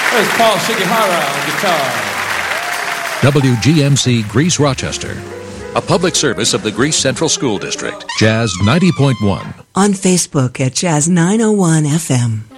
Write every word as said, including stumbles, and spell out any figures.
There's Paul Shigihara on guitar. W G M C Greece Rochester, a public service of the Greece Central School District. Jazz ninety point one. On Facebook at Jazz nine oh one F M.